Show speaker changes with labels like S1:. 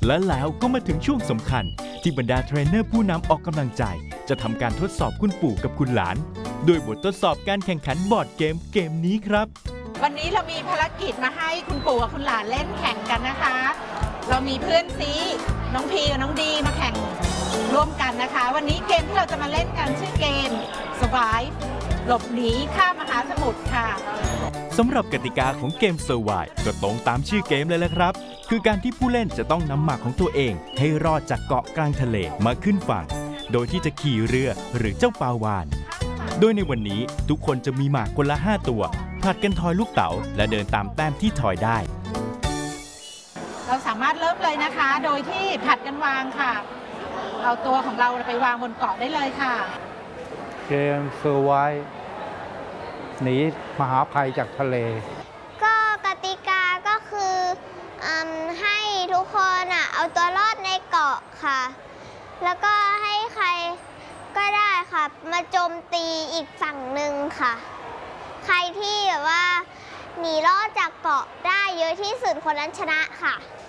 S1: และแล้วก็มาถึงช่วงสำคัญที่บรรดาเทรนเนอร์ผู้นำออกกำลังใจจะทำการทดสอบคุณปู่กับคุณหลานโดยบททดสอบการแข่งขันบอร์ดเกมนี้ครับ
S2: วันนี้เรามีภารกิจมาให้คุณปู่กับคุณหลานเล่นแข่งกันนะคะเรามีเพื่อนซีน้องพีกับน้องดีมาแข่งร่วมกันนะคะวันนี้เกมที่เราจะมาเล่นกันชื่อเกม Survive หลบหนีข้ามมหาสมุทรค่ะ
S1: สำหรับกติกาของเกม Survive ก็ตรงตามชื่อเกมเลยแหละครับคือการที่ผู้เล่นจะต้องนำหมากของตัวเองให้รอดจากเกาะกลางทะเลมาขึ้นฝั่งโดยที่จะขี่เรือหรือเจ้าปลาวาฬโดยในวันนี้ทุกคนจะมีหมากคนละ5ตัวผลัดกันทอยลูกเต๋าและเดินตามแต้มที่ทอยได้
S2: เราสามารถเริ่มเลยนะคะโดยที่ผัดกันวางค่ะเอาตัวของเราไปวางบนเกาะได้เลยค่ะ
S3: เกมเซอร์ไวส์หนีมหาภัยจากทะเล
S4: ก็กติกาก็คือให้ทุกคนเอาตัวรอดในเกาะค่ะแล้วก็ให้ใครก็ได้ค่ะมาโจมตีอีกฝั่งหนึ่งค่ะใครที่แบบว่าหนีรอดจากเกาะได้เยอะที่สุดคนนั้นชนะค่ะ